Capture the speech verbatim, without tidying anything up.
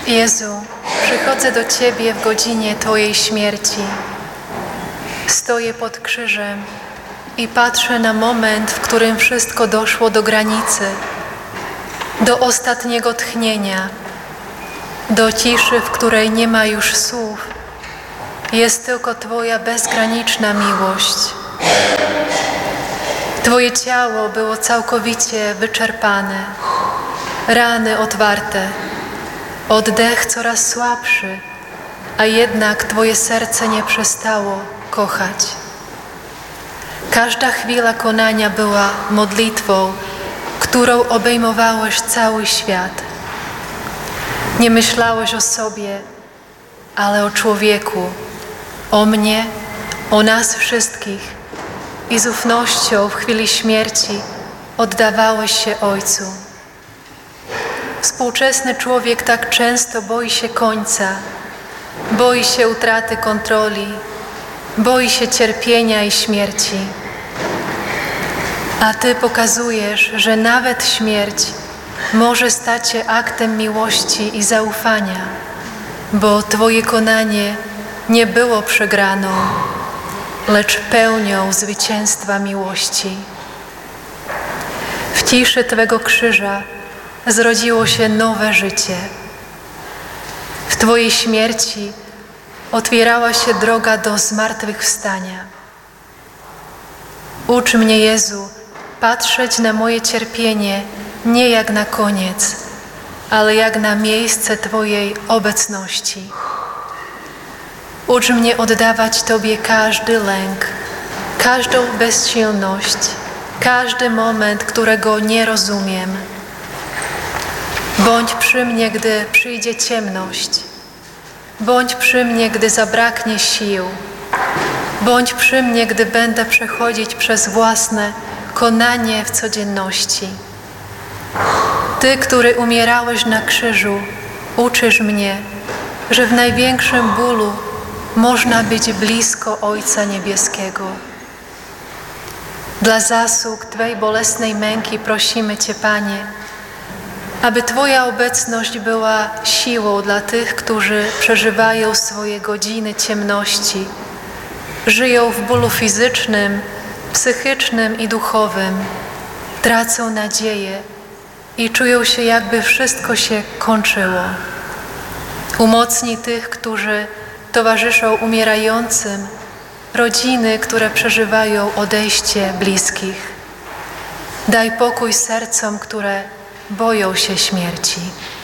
Jezu, przychodzę do Ciebie w godzinie Twojej śmierci. Stoję pod krzyżem i patrzę na moment, w którym wszystko doszło do granicy, do ostatniego tchnienia, do ciszy, w której nie ma już słów. Jest tylko Twoja bezgraniczna miłość. Twoje ciało było całkowicie wyczerpane, rany otwarte, oddech coraz słabszy, a jednak Twoje serce nie przestało kochać. Każda chwila konania była modlitwą, którą obejmowałeś cały świat. Nie myślałeś o sobie, ale o człowieku, o mnie, o nas wszystkich i z ufnością w chwili śmierci oddawałeś się Ojcu. Współczesny człowiek tak często boi się końca, boi się utraty kontroli, boi się cierpienia i śmierci. A Ty pokazujesz, że nawet śmierć może stać się aktem miłości i zaufania, bo Twoje konanie nie było przegraną, lecz pełnią zwycięstwa miłości. W ciszy Twego krzyża zrodziło się nowe życie. W Twojej śmierci otwierała się droga do zmartwychwstania. Ucz mnie, Jezu, patrzeć na moje cierpienie nie jak na koniec, ale jak na miejsce Twojej obecności. Ucz mnie oddawać Tobie każdy lęk, każdą bezsilność, każdy moment, którego nie rozumiem. Bądź przy mnie, gdy przyjdzie ciemność. Bądź przy mnie, gdy zabraknie sił. Bądź przy mnie, gdy będę przechodzić przez własne konanie w codzienności. Ty, który umierałeś na krzyżu, uczysz mnie, że w największym bólu można być blisko Ojca Niebieskiego. Dla zasług Twej bolesnej męki prosimy Cię, Panie, aby Twoja obecność była siłą dla tych, którzy przeżywają swoje godziny ciemności, żyją w bólu fizycznym, psychicznym i duchowym, tracą nadzieję i czują się, jakby wszystko się kończyło. Umocnij tych, którzy towarzyszą umierającym, rodziny, które przeżywają odejście bliskich. Daj pokój sercom, które boją się śmierci.